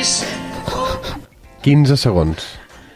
15 segons.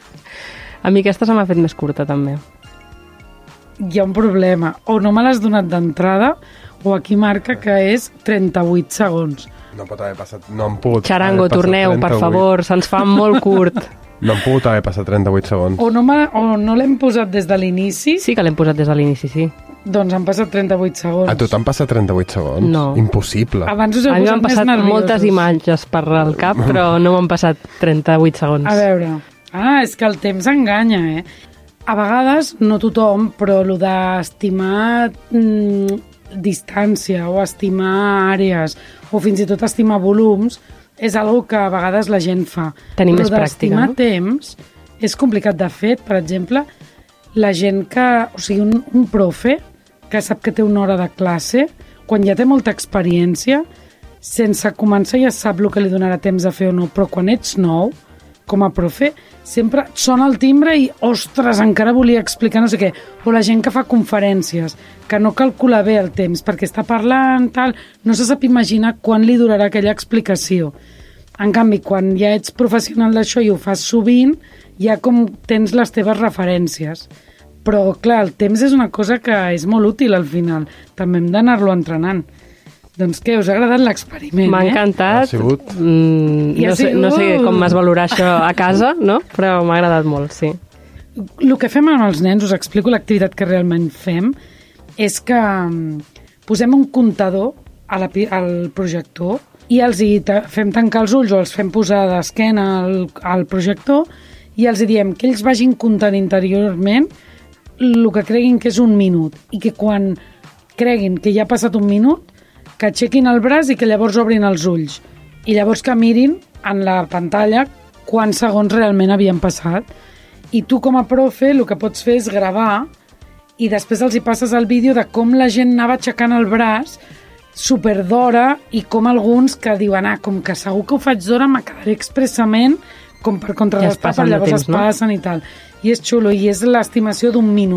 A mi aquesta se m'ha fet més curta, també. Hi ha un problema. O no me l'has donat d'entrada, o aquí marca que és 38 segons. No pot haver passat... No han pogut Charango, haver passat torneu, 38. per favor, se'ns fa molt curt. No han pogut haver passat 38 segons. O no l'hem posat des de l'inici, Sí que l'hem posat des de l'inici, sí. doncs han passat 38 segons. A tu t'han passat 38 segons? No. Impossible. Abans us A heu mi posat m'han més passat nerviosos. moltes imatges per al cap, però no m'han passat 38 segons. A veure, és que el temps enganya, A vegades, no tothom, però el d'estimar distància o estimar àrees o fins i tot estimar volums és algo que a vegades la gent fa. Tenim però més pràctica, d'estimar no? temps és complicat. De fet, per exemple, la gent que... O sigui, un profe que sap que té una hora de classe, quan ja té molta experiència, sense començar ja sap el que li donarà temps a fer o no, però quan ets nou, com a profe, sempre et sona el timbre i, ostres, encara volia explicar no sé què. O la gent que fa conferències, que no calcula bé el temps, perquè està parlant, tal, no se sap imaginar quan li durarà aquella explicació. En canvi, quan ja ets professional d'això i ho fas sovint, ja com tens les teves referències. Però, clar, el temps és una cosa que és molt útil al final. També hem d'anar-lo entrenant. Doncs què, us ha agradat l'experiment, M'ha encantat. Ha sigut? No sé com vas valorar això a casa, no? Però m'ha agradat molt, sí. El que fem amb els nens, us explico l'activitat que realment fem, és que posem un comptador al projector i els fem tancar els ulls o els fem posar d'esquena al projector i els diem que ells vagin comptant interiorment el que creguin que és un minut i que quan creguin que ja ha passat un minut que aixequin el braç i que llavors obrin els ulls. I llavors que mirin en la pantalla quants segons realment havien passat. I tu com a profe el que pots fer és gravar i després els hi passes el vídeo de com la gent anava aixecant el braç super d'hora i com alguns que diuen com que segur que ho faig d'hora me quedaré expressament com per contrarrestar, Ja llavors temps, es passen i tal. I és xulo, i és l'estimació d'un minut.